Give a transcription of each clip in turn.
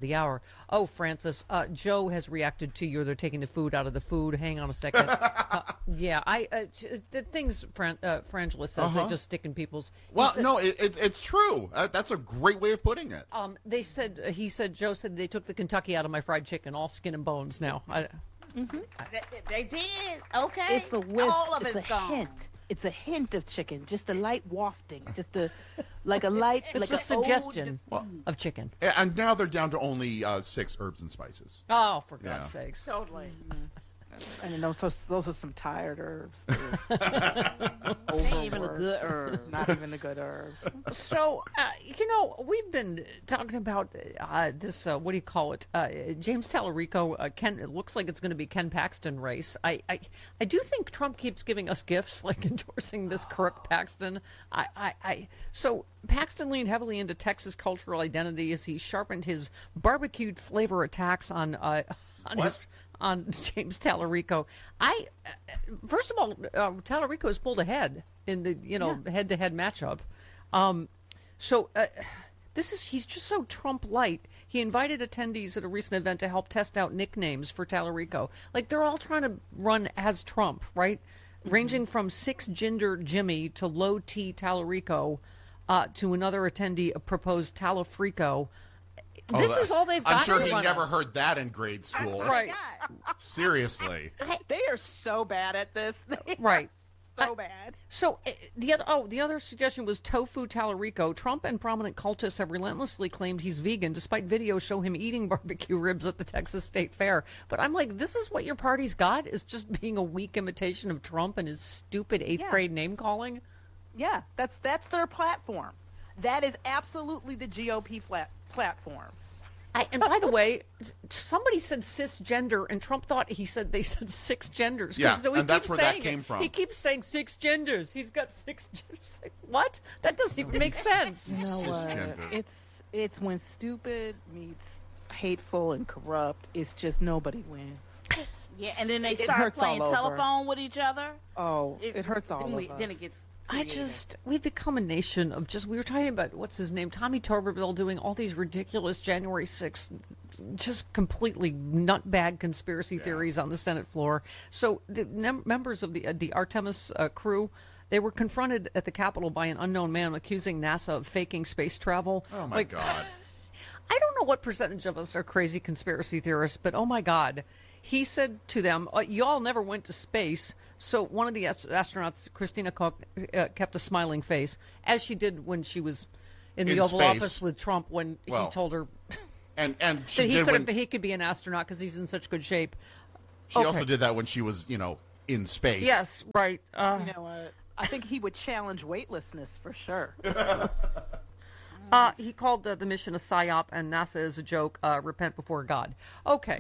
the hour. Oh, Francis, Joe has reacted to you. They're taking the food out of the food. Hang on a second. The things Frangela says, they just stick in people's... Well, no, it's true. That's a great way of putting it. Joe said they took the Kentucky out of my fried chicken, all skin and bones now. They did. Okay. It's the whisk. All of it's it's a gone. hint. It's a hint of chicken, just a light wafting, just like a light, It's like a a suggestion of chicken. And now they're down to only 6 herbs and spices. Oh, for God's sakes. Totally. And those are some tired herbs. Ain't even a good herb. Not even the good herbs. So, we've been talking about this, what do you call it? James Tallarico, it looks like it's going to be Ken Paxton race. I do think Trump keeps giving us gifts, like endorsing this Crook Paxton. So Paxton leaned heavily into Texas cultural identity as he sharpened his barbecued flavor attacks on James Tallarico. First of all, Tallarico has pulled ahead in the head-to-head matchup. He's just so Trump light. He invited attendees at a recent event to help test out nicknames for Tallarico. Like, they're all trying to run as Trump, right? Mm-hmm. Ranging from 6 Ginger Jimmy to Low T Tallarico to another attendee proposed Talafrico. This is all they've got. I'm sure he never heard that in grade school. Right. Seriously. They are so bad at this. Right. So bad. So the other suggestion was Tofu Tallarico. Trump and prominent cultists have relentlessly claimed he's vegan, despite videos show him eating barbecue ribs at the Texas State Fair. But I'm like, this is what your party's got, is just being a weak imitation of Trump and his stupid 8th grade name calling? Yeah, that's their platform. That is absolutely the GOP platform. And by the way, somebody said cisgender, and Trump thought they said 6 genders. Yeah, so and that's where that came from. He keeps saying 6 genders. He's got 6 genders. Like, what? That doesn't even make sense. Cisgender. It's when stupid meets hateful and corrupt. It's just nobody wins. Yeah, and then they start playing telephone with each other. Oh, it hurts all over. Then it gets... We've become a nation of we were talking about, what's his name, Tommy Tuberville doing all these ridiculous January 6th, just completely nutbag conspiracy theories on the Senate floor. So the members of the Artemis crew, they were confronted at the Capitol by an unknown man accusing NASA of faking space travel. Oh, my God. I don't know what percentage of us are crazy conspiracy theorists, but oh, my God. He said to them, y'all never went to space. So one of the astronauts, Christina Koch, kept a smiling face, as she did when she was in the Oval Office with Trump when he told her and that he could be an astronaut because he's in such good shape. She also did that when she was, in space. Yes, right. You know what? I think he would challenge weightlessness for sure. He called the mission a psyop and NASA is a joke. Repent before God. Okay.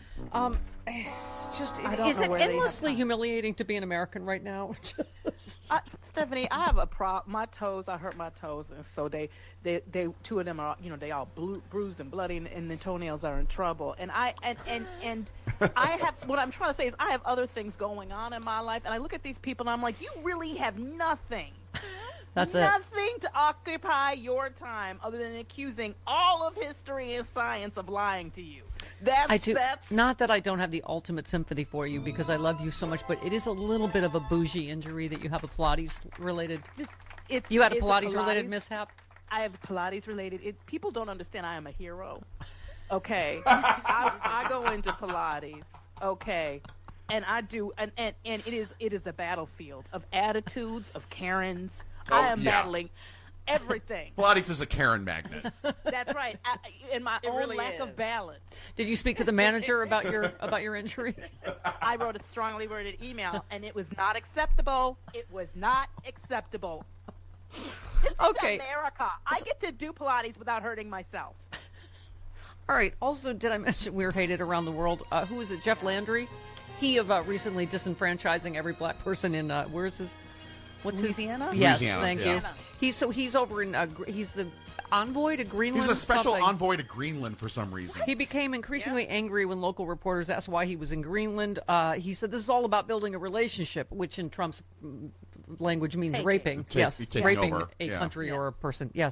Is it endlessly humiliating to be an American right now? Stephanie, I have a problem. My toes, I hurt my toes, and so they 2 of them are, they all bruised and bloody, and the toenails are in trouble. And I have, what I'm trying to say is, I have other things going on in my life, and I look at these people, and I'm like, you really have nothing. That's Nothing to occupy your time other than accusing all of history and science of lying to you. That's not that I don't have the ultimate sympathy for you because I love you so much, but it is a little bit of a bougie injury that you have a Pilates related. You had a Pilates related mishap? I have Pilates related. People don't understand I am a hero. Okay. I go into Pilates. Okay. And I do, and it is a battlefield of attitudes, of Karens. I am battling everything. Pilates is a Karen magnet. That's right. In my own really lack of balance. Did you speak to the manager about your injury? I wrote a strongly worded email, and it was not acceptable. It was not acceptable. This is America. I get to do Pilates without hurting myself. All right. Also, did I mention we're hated around the world? Who is it? Jeff Landry? He of recently disenfranchising every black person in where's his? What's Louisiana? His? Yes, Louisiana, thank you. He's over in he's the envoy to Greenland. He's a special envoy to Greenland for some reason. He became increasingly angry when local reporters asked why he was in Greenland. He said this is all about building a relationship, which in Trump's language means raping. Raping a country or a person. Yes.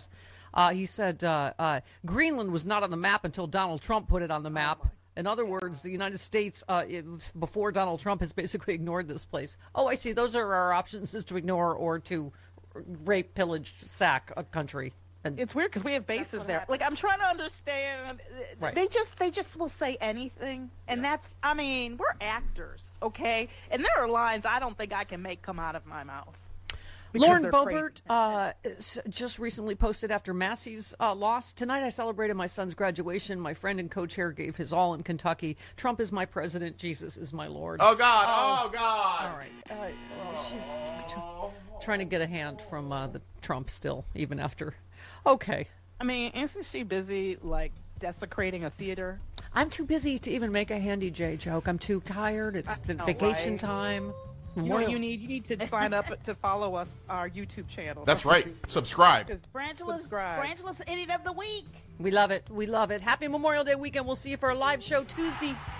He said Greenland was not on the map until Donald Trump put it on the map. In other words, the United States, before Donald Trump, has basically ignored this place. Oh, I see. Those are our options, is to ignore or to rape, pillage, sack a country. And it's weird because we have bases there. Like, I'm trying to understand. Right. They just will say anything. And that's, I mean, we're actors, okay? And there are lines I don't think I can make come out of my mouth. Lauren Boebert just recently posted after Massey's loss. Tonight I celebrated my son's graduation. My friend and co-chair gave his all in Kentucky. Trump is my president. Jesus is my Lord. Oh, God. Oh, God. All right. She's trying to get a hand from the Trump still, even after. Okay. I mean, isn't she busy, like, desecrating a theater? I'm too busy to even make a Handy J joke. I'm too tired. It's vacation time. You know what you need to sign up to follow us, our YouTube channel. That's right. Subscribe. Brangela's Idiot of the Week. We love it. We love it. Happy Memorial Day weekend. We'll see you for a live show Tuesday.